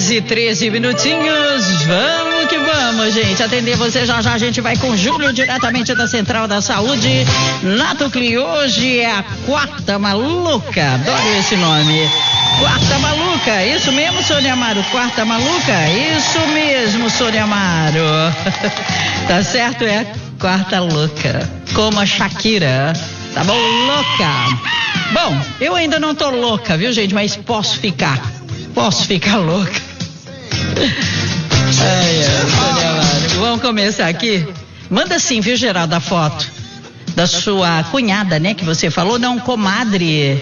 11:13 minutinhos. Vamos que vamos, gente. Atender você já já. A gente vai com Júlio, diretamente da Central da Saúde. Nato Clean. Hoje é a Quarta Maluca. Adoro esse nome. Quarta Maluca. Isso mesmo, Sônia Amaro? Quarta Maluca? Isso mesmo, Sônia Amaro. Tá certo? É Quarta Louca. Como a Shakira. Tá bom? Louca. Bom, eu ainda não tô louca, viu, gente? Mas posso ficar louca. Sônia Amaro. Vamos começar aqui? Manda sim, viu, Geraldo, a foto da sua cunhada, né? Que você falou, não, comadre.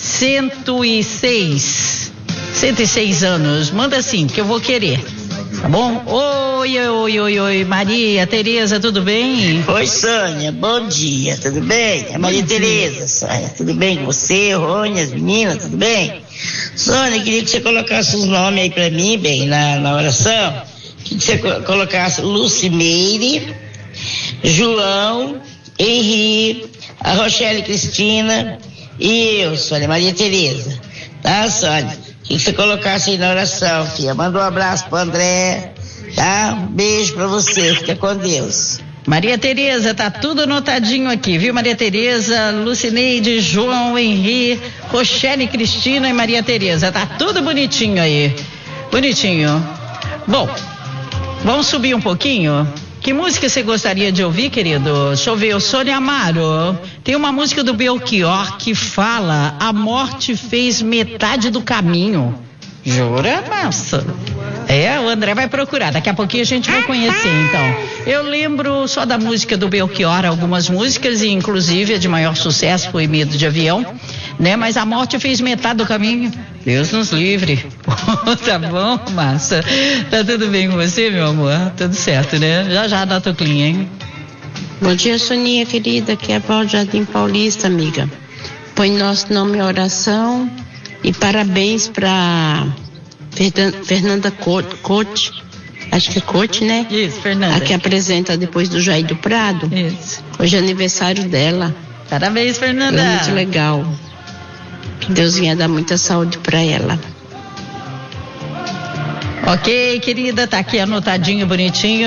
106 anos. Manda sim, que eu vou querer. Tá bom? Oi, Maria Tereza, tudo bem? Oi, Sônia, bom dia, tudo bem? É Maria Tereza, Sônia, tudo bem com você, Rony, as meninas, tudo bem? Sônia, queria que você colocasse os nomes aí pra mim, bem, na oração. Que você colocasse Lucimeire, João, Henri, a Rochelle Cristina e eu, Sônia, Maria Tereza. Tá, Sônia? Que você colocasse aí na oração, filha. Manda um abraço pro André, tá? Um beijo pra você, fica com Deus. Maria Tereza, tá tudo anotadinho aqui, viu? Maria Tereza, Lucineide, João, Henri, Rochelle Cristina e Maria Tereza. Tá tudo bonitinho aí. Bonitinho. Bom, vamos subir um pouquinho? Que música você gostaria de ouvir, querido? Deixa eu ver, o Sônia Amaro. Tem uma música do Belchior que fala: a morte fez metade do caminho. Jura, massa? O André vai procurar. Daqui a pouquinho a gente vai conhecer, então. Eu lembro só da música do Belchior, algumas músicas, e inclusive a de maior sucesso foi Medo de Avião, né? Mas a morte fez metade do caminho. Deus nos livre. Tá bom, massa? Tá tudo bem com você, meu amor? Tudo certo, né? Já Nato Clean, hein? Bom dia, Soninha querida. Aqui é a Val Jardim Paulista, amiga. Põe nosso nome em oração e parabéns pra Fernanda Cote. Acho que é Cote, né? Isso, Fernanda. A que apresenta depois do Jair do Prado. Isso. Hoje é aniversário dela. Parabéns, Fernanda. É muito legal. Que Deus venha dar muita saúde pra ela. Ok, querida, tá aqui anotadinho, bonitinho.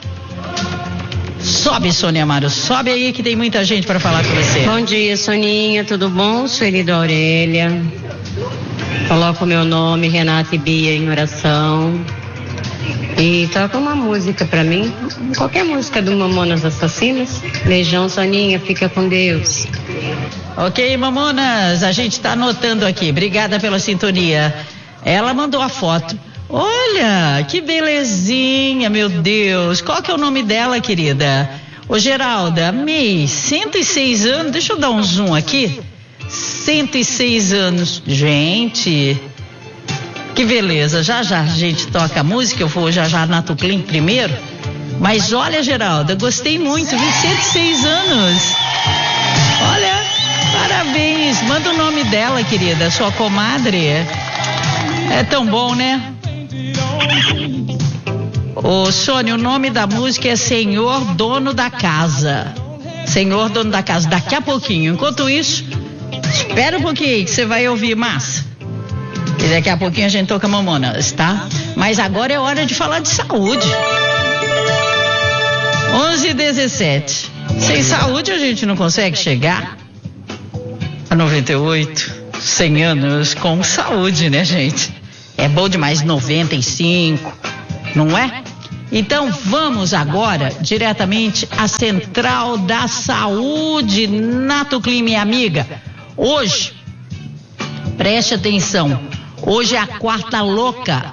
Sobe, Sônia Amaro, sobe aí que tem muita gente pra falar com você. Bom dia, Soninha, tudo bom? Sueli da Aurélia. Coloco o meu nome, Renata e Bia, em oração. E toca uma música pra mim, qualquer música do Mamonas Assassinas. Beijão, Soninha, fica com Deus. Ok, Mamonas, a gente tá anotando aqui, obrigada pela sintonia. Ela mandou a foto. Olha, que belezinha, meu Deus. Qual que é o nome dela, querida? Ô, Geralda, amei, 106 anos, deixa eu dar um zoom aqui. 106 anos, gente, que beleza. Já a gente toca a música, eu vou já Nato Clean primeiro. Mas olha, Geralda, gostei muito, viu? 106 anos. Olha, parabéns. Manda o nome dela, querida, sua comadre. É tão bom, né? Ô, Sônia, o nome da música é Senhor Dono da Casa. Senhor Dono da Casa, daqui a pouquinho. Enquanto isso, espera um pouquinho que você vai ouvir massa. E daqui a pouquinho a gente toca Mamonas, tá? Mas agora é hora de falar de saúde. 11h17. Sem saúde a gente não consegue chegar a 98, 100 anos com saúde, né, gente? É bom demais 95, não é? Então vamos agora diretamente à Central da Saúde, Nato Clean, minha amiga. Hoje, preste atenção, hoje é a Quarta Louca.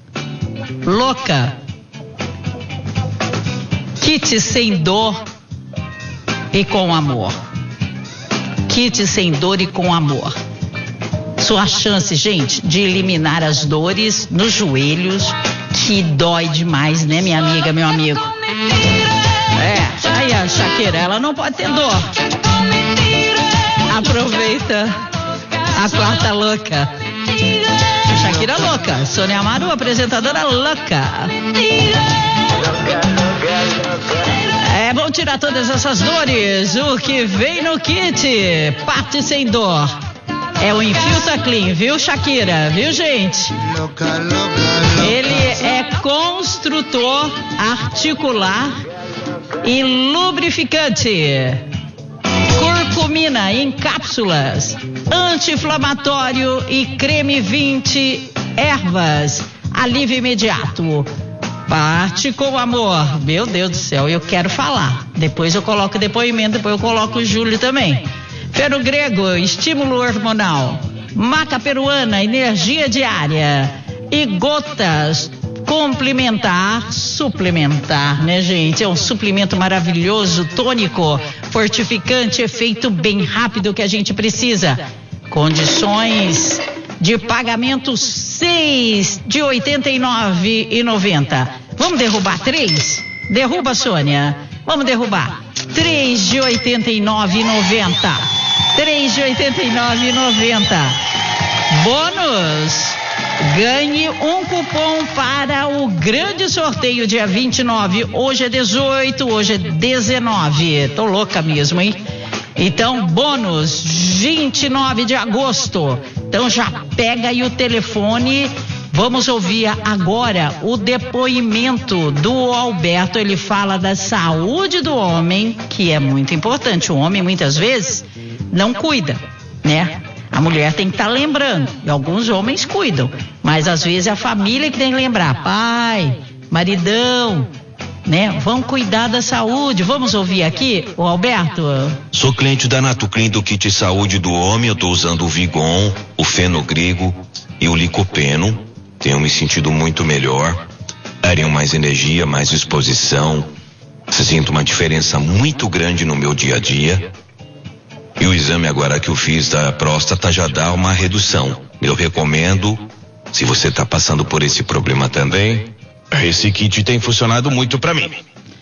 Kit sem dor e com amor. Kit sem dor e com amor. Sua chance, gente, de eliminar as dores nos joelhos, que dói demais, né, minha amiga, meu amigo? Aí a Shakira, ela não pode ter dor. Aproveita a Quarta Louca. Shakira louca, Sônia Amaro, apresentadora louca. Vamos tirar todas essas dores. O que vem no kit? Parte sem dor. É o Infiltra Clean, viu, Shakira? Viu, gente? Ele é construtor articular e lubrificante. Curcumina em cápsulas, anti-inflamatório e creme 20 ervas, alívio imediato. Parte com amor. Meu Deus do céu, eu quero falar. Depois eu coloco depoimento, depois eu coloco o Júlio também. Ferro-grego, estímulo hormonal. Maca peruana, energia diária. E gotas complementar, suplementar, né, gente? É um suplemento maravilhoso, tônico, fortificante, efeito bem rápido que a gente precisa. Condições de pagamento 6 de R$ 89,90. Vamos derrubar 3? Derruba, Sônia. Vamos derrubar 3 de R$ 89,90. 3 de R$ 89,90. Bônus. Ganhe um cupom para o grande sorteio dia 29. Hoje é 18, hoje é 19. Tô louca mesmo, hein? Então, bônus 29 de agosto. Então já pega aí o telefone. Vamos ouvir agora o depoimento do Alberto. Ele fala da saúde do homem, que é muito importante. O homem muitas vezes não cuida, né? A mulher tem que estar lembrando, e alguns homens cuidam, mas às vezes é a família que tem que lembrar. Pai, maridão, né? Vamos cuidar da saúde. Vamos ouvir aqui o Alberto. Sou cliente da Natuclean do kit saúde do homem. Eu estou usando o Vigon, o Fenogrigo e o Licopeno. Tenho me sentido muito melhor. Daria mais energia, mais disposição. Sinto uma diferença muito grande no meu dia a dia. E o exame agora que eu fiz da próstata já dá uma redução. Eu recomendo, se você está passando por esse problema também, esse kit tem funcionado muito para mim.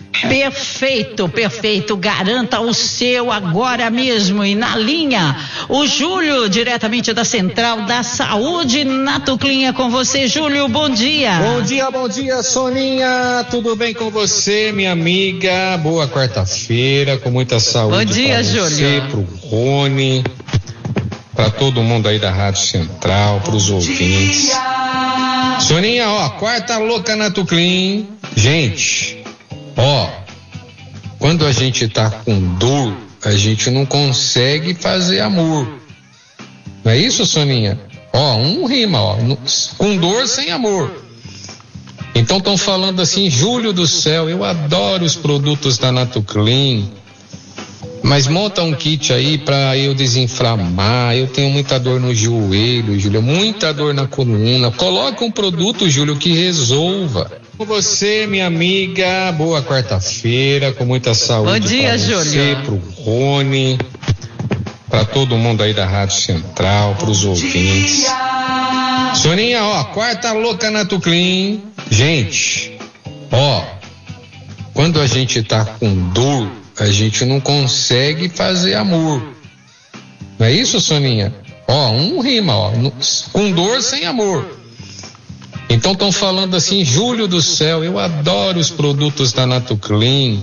Perfeito, perfeito. Garanta o seu agora mesmo. E na linha, o Júlio, diretamente da Central da Saúde Natuclean, com você, Júlio. Bom dia. Bom dia, Soninha. Tudo bem com você, minha amiga? Boa quarta-feira, com muita saúde. Bom dia, Júlio. Você, pro Rony, para todo mundo aí da Rádio Central, pros ouvintes. Soninha, ó, quarta louca Natuclean. Gente, ó, quando a gente tá com dor, a gente não consegue fazer amor. Não é isso, Soninha? Ó, um rima, ó, com dor sem amor. Então estão falando assim, Júlio do céu, eu adoro os produtos da Natuclean, mas monta um kit aí pra eu desinflamar. Eu tenho muita dor no joelho, Júlio, muita dor na coluna. Coloca um produto, Júlio, que resolva. Com você, minha amiga, boa quarta-feira, com muita saúde. Bom dia, Júlio. Você, pro Rony, para todo mundo aí da Rádio Central, pros ouvintes. Soninha, ó, quarta louca Natuclean. Gente, ó, quando a gente tá com dor, a gente não consegue fazer amor. Não é isso, Soninha? Ó, um rima, ó, com dor sem amor. Então estão falando assim, Júlio do céu, eu adoro os produtos da Natuclean,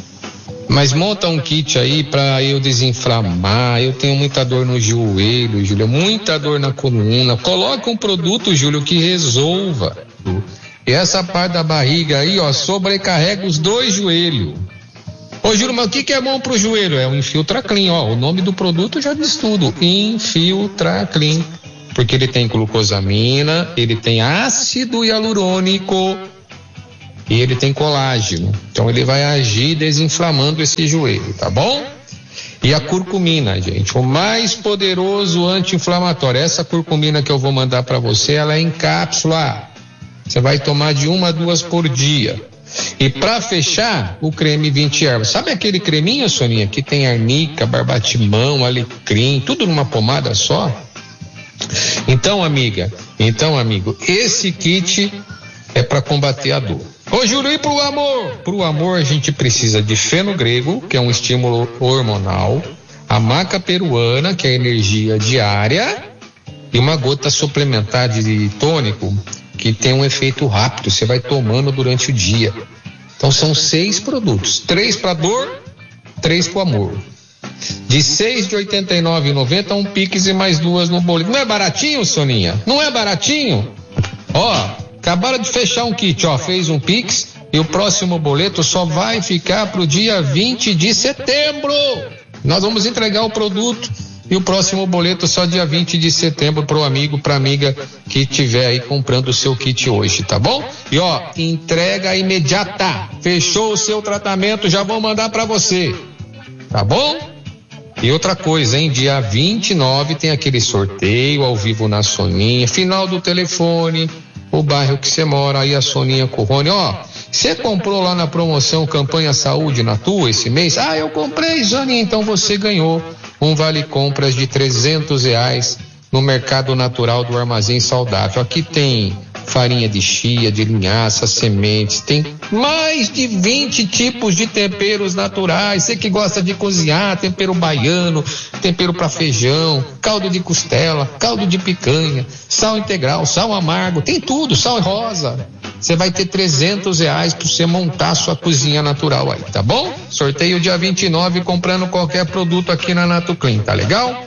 mas monta um kit aí pra eu desinflamar. Eu tenho muita dor no joelho, Júlio, muita dor na coluna. Coloca um produto, Júlio, que resolva. E essa parte da barriga aí, ó, sobrecarrega os dois joelhos. Ô, Júlio, mas o que é bom pro joelho? É o Infiltra Clean, ó, o nome do produto já diz tudo, Infiltra Clean. Porque ele tem glucosamina, ele tem ácido hialurônico e ele tem colágeno. Então ele vai agir desinflamando esse joelho, tá bom? E a curcumina, gente, o mais poderoso anti-inflamatório. Essa curcumina que eu vou mandar para você, ela é em cápsula. Você vai tomar de 1 a 2 por dia. E para fechar, o creme 20 ervas. Sabe aquele creminho, Soninha, que tem arnica, barbatimão, alecrim, tudo numa pomada só? Então, amiga, amigo, esse kit é para combater a dor. Ô, Júlio, e pro amor? Pro amor a gente precisa de fenogrego, que é um estímulo hormonal, a maca peruana, que é energia diária, e uma gota suplementar de tônico, que tem um efeito rápido, você vai tomando durante o dia. Então são 6 produtos, 3 para dor, 3 pro amor. De 6 de R$ 89,90, um Pix e mais 2 no boleto. Não é baratinho, Soninha? Não é baratinho? Ó, acabaram de fechar um kit, ó, fez um Pix e o próximo boleto só vai ficar pro dia 20 de setembro. Nós vamos entregar o produto e o próximo boleto só dia 20 de setembro pro amigo, pra amiga que tiver aí comprando o seu kit hoje, tá bom? E ó, entrega imediata. Fechou o seu tratamento, já vou mandar pra você. Tá bom? E outra coisa, hein? Dia 29 tem aquele sorteio ao vivo na Soninha, final do telefone, o bairro que você mora, aí a Soninha com o Rony, ó. Você comprou lá na promoção Campanha Saúde na tua esse mês? Ah, eu comprei, Soninha, então você ganhou um vale compras de R$300 no Mercado Natural do Armazém Saudável. Aqui tem farinha de chia, de linhaça, sementes, tem mais de 20 tipos de temperos naturais. Você que gosta de cozinhar, tempero baiano, tempero para feijão, caldo de costela, caldo de picanha, sal integral, sal amargo, tem tudo, sal rosa. Você vai ter R$300 para você montar a sua cozinha natural aí, tá bom? Sorteio dia 29 comprando qualquer produto aqui na Natuclean, tá legal?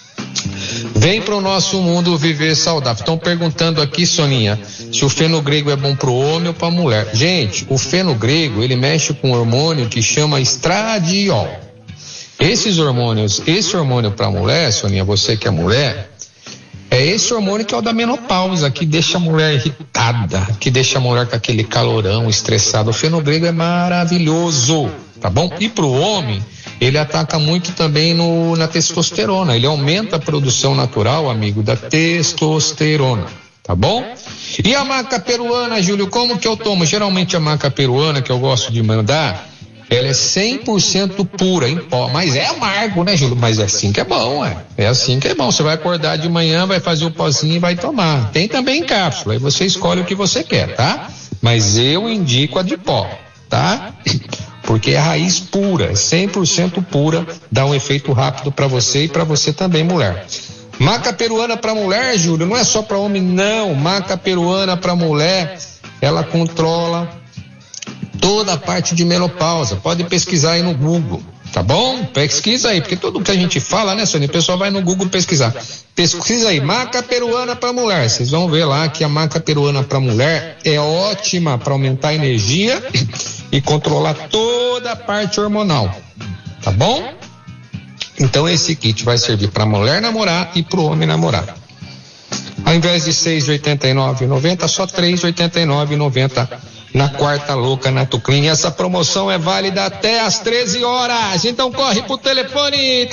Vem pro nosso mundo viver saudável. Estão perguntando aqui, Soninha, se o fenogrego é bom pro homem ou pra mulher. Gente, o fenogrego, ele mexe com um hormônio que chama estradiol. Esse hormônio pra mulher, Soninha, você que é mulher, é esse hormônio que é o da menopausa, que deixa a mulher irritada, que deixa a mulher com aquele calorão, estressado. O fenogrego é maravilhoso, tá bom? E pro homem, ele ataca muito também na testosterona. Ele aumenta a produção natural, amigo, da testosterona, tá bom? E a maca peruana, Júlio, como que eu tomo? Geralmente a maca peruana que eu gosto de mandar, ela é 100% pura em pó, mas é amargo, né, Júlio? Mas é assim que é bom, é assim que é bom. Você vai acordar de manhã, vai fazer o pozinho e vai tomar. Tem também em cápsula, aí você escolhe o que você quer, tá? Mas eu indico a de pó, tá? Porque é raiz pura, 100% pura, dá um efeito rápido para você e para você também, mulher. Maca peruana para mulher, Júlio, não é só para homem, não. Maca peruana para mulher, ela controla toda a parte de menopausa. Pode pesquisar aí no Google, tá bom? Pesquisa aí, porque tudo que a gente fala, né, Sônia? O pessoal vai no Google pesquisar. Pesquisa aí, maca peruana para mulher. Vocês vão ver lá que a maca peruana para mulher é ótima para aumentar a energia e controlar toda a parte hormonal, tá bom? Então esse kit vai servir para mulher namorar e para o homem namorar. Ao invés de 6 de R$ 89,90, só 3 de R$ 89,90 na Quarta Louca Natuclean. Essa promoção é válida até às 13 horas. Então corre pro telefone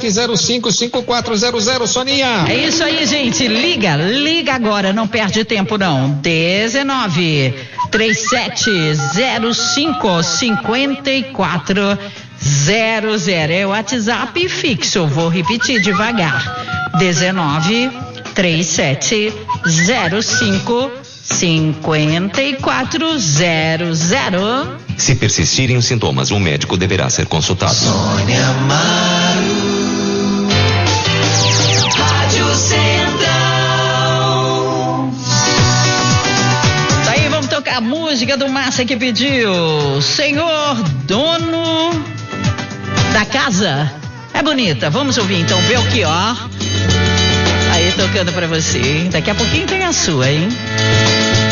3705-5400, Soninha. É isso aí, gente. Liga agora, não perde tempo não. 19-3705-5400. É o WhatsApp fixo. Vou repetir devagar. 19-3705-5400. Se persistirem os sintomas, o médico deverá ser consultado. Sônia Amaro, Rádio Central. Aí vamos tocar a música do Márcia que pediu. Senhor dono da casa. É bonita, vamos ouvir então, Belchior. Aí tocando pra você. Daqui a pouquinho tem a sua, hein?